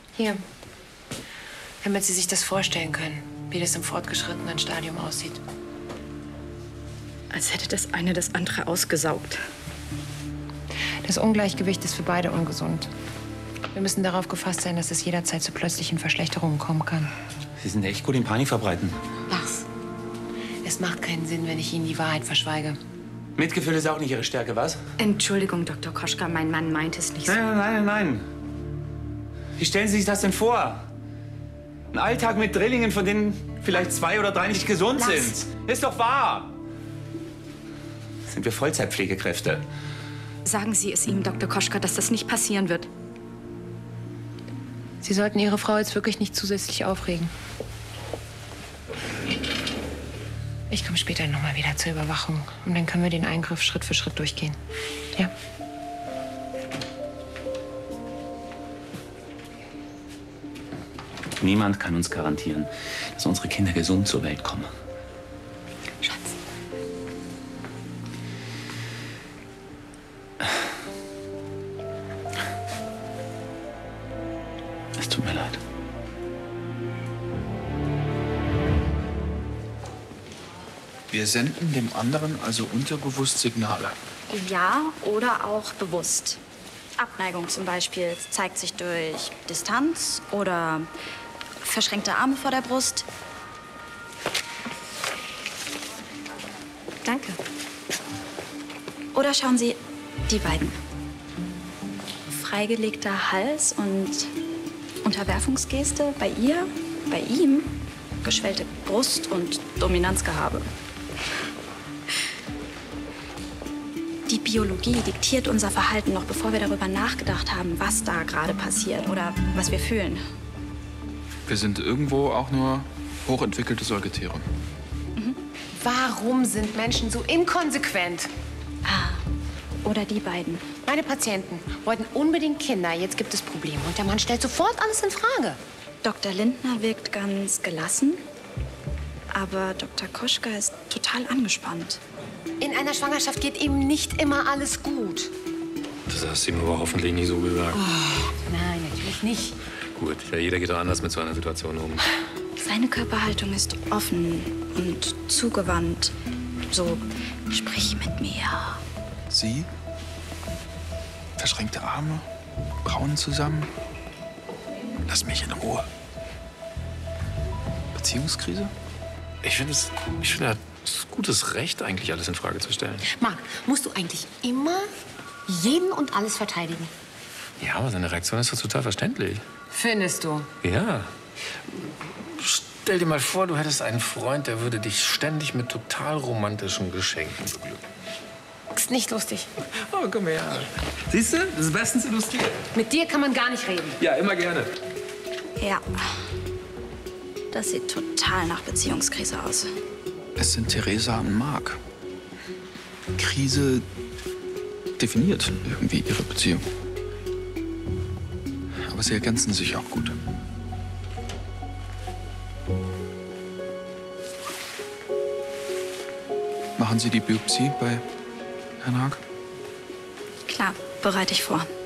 Hier. Damit Sie sich das vorstellen können, wie das im fortgeschrittenen Stadium aussieht. Als hätte das eine das andere ausgesaugt. Das Ungleichgewicht ist für beide ungesund. Wir müssen darauf gefasst sein, dass es jederzeit zu plötzlichen Verschlechterungen kommen kann. Sie sind echt gut im Panik verbreiten. Was? Es macht keinen Sinn, wenn ich Ihnen die Wahrheit verschweige. Mitgefühl ist auch nicht Ihre Stärke, was? Entschuldigung, Dr. Koschka, mein Mann meint es nicht so. Nein. Wie stellen Sie sich das denn vor? Ein Alltag mit Drillingen, von denen vielleicht 2 oder 3 nicht gesund sind. Ist doch wahr. Sind wir Vollzeitpflegekräfte? Sagen Sie es ihm, Dr. Koschka, dass das nicht passieren wird. Sie sollten Ihre Frau jetzt wirklich nicht zusätzlich aufregen. Ich komme später noch mal wieder zur Überwachung. Und dann können wir den Eingriff Schritt für Schritt durchgehen. Ja? Niemand kann uns garantieren, dass unsere Kinder gesund zur Welt kommen. Schatz. Es tut mir leid. Wir senden dem anderen also unterbewusst Signale. Ja, oder auch bewusst. Abneigung zum Beispiel zeigt sich durch Distanz oder verschränkte Arme vor der Brust. Danke. Oder schauen Sie die beiden. Freigelegter Hals und Unterwerfungsgeste bei ihr, bei ihm geschwellte Brust und Dominanzgehabe. Die Biologie diktiert unser Verhalten noch, bevor wir darüber nachgedacht haben, was da gerade passiert oder was wir fühlen. Wir sind irgendwo auch nur hochentwickelte Säugetiere. Warum sind Menschen so inkonsequent? Oder die beiden. Meine Patienten wollten unbedingt Kinder. Jetzt gibt es Probleme. Und der Mann stellt sofort alles in Frage. Dr. Lindner wirkt ganz gelassen, aber Dr. Koschka ist total angespannt. In einer Schwangerschaft geht eben nicht immer alles gut. Das hast du ihm aber hoffentlich nicht so gesagt. Nein, natürlich nicht. Gut, ja, jeder geht doch anders mit so einer Situation um. Seine Körperhaltung ist offen und zugewandt. So, sprich mit mir. Sie? Verschränkte Arme, Brauen zusammen. Lass mich in Ruhe. Beziehungskrise? Ich finde, er hat gutes Recht, eigentlich alles in Frage zu stellen. Marc, musst du eigentlich immer jeden und alles verteidigen? Ja, aber seine Reaktion ist doch total verständlich. Findest du? Ja. Stell dir mal vor, du hättest einen Freund, der würde dich ständig mit total romantischen Geschenken beglücken. Ist nicht lustig. Oh, komm her. Siehst du? Das ist bestens illustriert. Mit dir kann man gar nicht reden. Ja, immer gerne. Ja. Das sieht total nach Beziehungskrise aus. Es sind Theresa und Marc. Krise definiert irgendwie ihre Beziehung. Aber sie ergänzen sich auch gut. Machen Sie die Biopsie bei Herrn Haag? Klar, bereite ich vor.